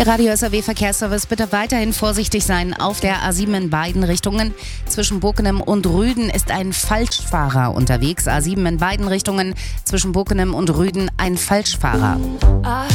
Der Radio SAW Verkehrsservice, bitte weiterhin vorsichtig sein. Auf der A7 in beiden Richtungen. Zwischen Bockenem und Rüden ist ein Falschfahrer unterwegs. A7 in beiden Richtungen. Zwischen Bockenem und Rüden ein Falschfahrer.